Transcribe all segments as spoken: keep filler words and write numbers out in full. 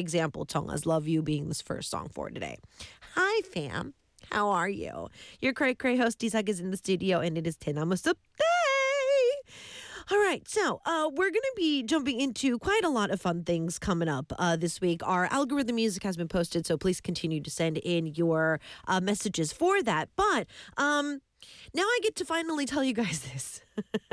example, Tonga's Love You being this first song for today. Hi, fam. How are you? Your cray cray host, Isak, is in the studio, and it is Tenamusup Day. All right, so uh, we're going to be jumping into quite a lot of fun things coming up uh, this week. Our algorithm music has been posted, so please continue to send in your uh, messages for that. But um, now I get to finally tell you guys this.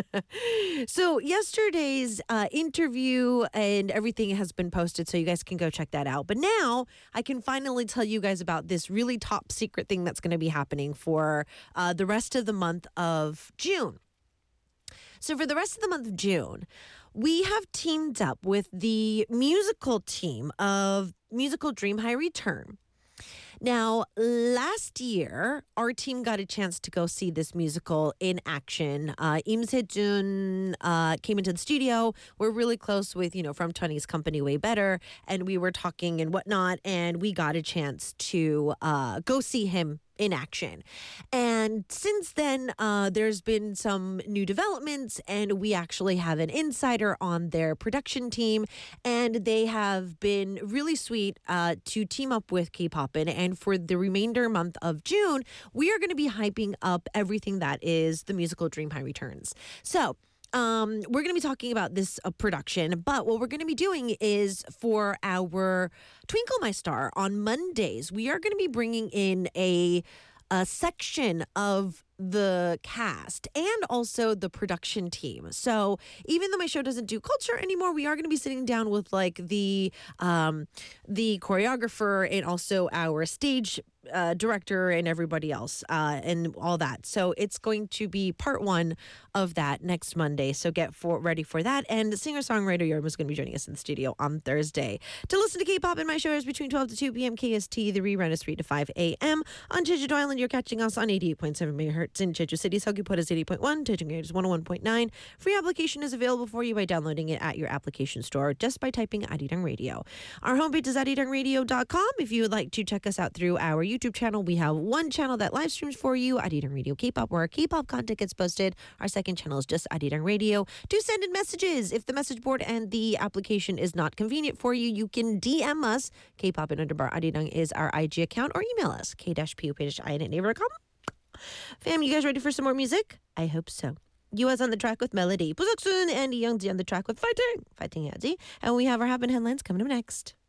So yesterday's uh, interview and everything has been posted, so you guys can go check that out. But now I can finally tell you guys about this really top secret thing that's going to be happening for uh, the rest of the month of June. So for the rest of the month of June, we have teamed up with the musical team of Musical Dream High Return. Now, last year, our team got a chance to go see this musical in action. Uh, Im Se-jun uh, came into the studio. We're really close with, you know, From twenty's company Way Better, and we were talking and whatnot, and we got a chance to uh, go see him in action. And since then, uh, there's been some new developments, and we actually have an insider on their production team, and they have been really sweet uh, to team up with K-Popin. And for the remainder month of June, we are going to be hyping up everything that is the musical Dream High Returns. So Um, we're going to be talking about this uh, production, but what we're going to be doing is for our Twinkle My Star on Mondays, we are going to be bringing in a, a section of the cast and also the production team. So even though my show doesn't do culture anymore, we are going to be sitting down with like the um, the choreographer and also our stage uh, director and everybody else uh, and all that. So it's going to be part one of that next Monday. So get for ready for that. And singer-songwriter Yorma is going to be joining us in the studio on Thursday. To listen to K-pop and my show is between twelve to two p.m. K S T. The rerun is three to five a.m. On Jeju Island, you're catching us on eighty-eight point seven megahertz. In Jeju City, Seogwipo is eighty point one, Daejeon is one oh one point nine. Free application is available for you by downloading it at your application store just by typing Arirang Radio. Our homepage is arirang radio dot com. If you would like to check us out through our YouTube channel, we have one channel that live streams for you, Arirang Radio K-pop, where our K-pop content gets posted. Our second channel is just Arirang Radio. Do send in messages. If the message board and the application is not convenient for you, you can D M us. K-pop and underbar Arirang is our I G account, or email us, k-pop-in at naver dot com. Fam, you guys ready for some more music? I hope so. U S on the track with Melody. Pusoksun and Youngji on the track with Fighting. Fighting 해야지. And we have our Happen Headlines coming up next.